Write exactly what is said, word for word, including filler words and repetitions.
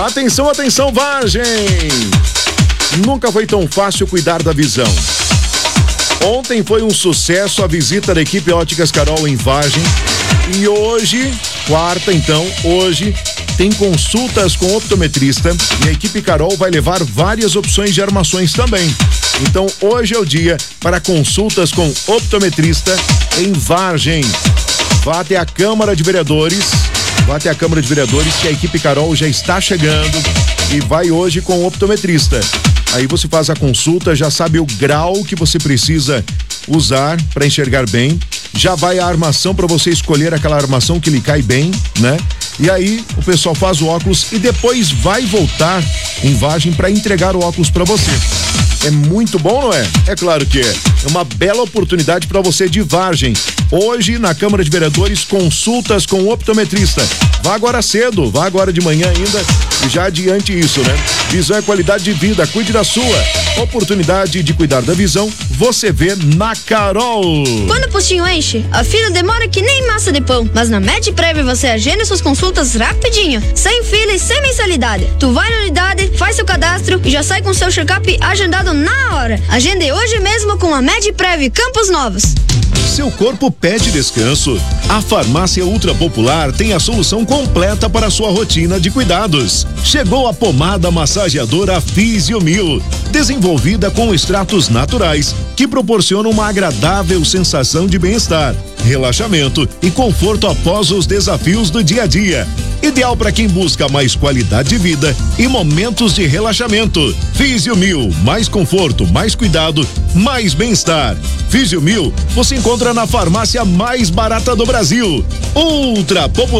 Atenção, atenção, Vargem! Nunca foi tão fácil cuidar da visão. Ontem foi um sucesso a visita da equipe Óticas Carol em Vargem. E hoje, quarta então, hoje tem consultas com optometrista e a equipe Carol vai levar várias opções de armações também. Então hoje é o dia para consultas com optometrista em Vargem. Vá até a Câmara de Vereadores, vá até a Câmara de Vereadores que a equipe Carol já está chegando e vai hoje com o optometrista. Aí você faz a consulta, já sabe o grau que você precisa usar para enxergar bem. Já vai a armação para você escolher aquela armação que lhe cai bem, né? E aí o pessoal faz o óculos e depois vai voltar em Vargem para entregar o óculos para você. É muito bom, não é? É claro que é. É uma bela oportunidade para você de Vargem. Hoje, na Câmara de Vereadores, consultas com o optometrista. Vá agora cedo, vá agora de manhã ainda e já adiante isso, né? Visão é qualidade de vida, cuide da sua. Oportunidade de cuidar da visão, você vê na Carol. Quando o postinho enche, a fila demora que nem massa de pão. Mas na MedPrev você agenda suas consultas rapidinho, sem fila e sem mensalidade. Tu vai na unidade, faz seu cadastro e já sai com seu check-up agendado na hora. Agende hoje mesmo com a MedPrev Campos Novos. Seu corpo pede descanso? A Farmácia Ultra Popular tem a solução completa para a sua rotina de cuidados. Chegou a pomada massageadora Fisiomil, desenvolvida com extratos naturais que proporcionam uma agradável sensação de bem-estar, relaxamento e conforto após os desafios do dia a dia. Ideal para quem busca mais qualidade de vida e momentos de relaxamento. Fisiomil, mais conforto, mais cuidado, mais bem-estar. Fisiomil você encontra na farmácia mais barata do Brasil. Ultra Popular.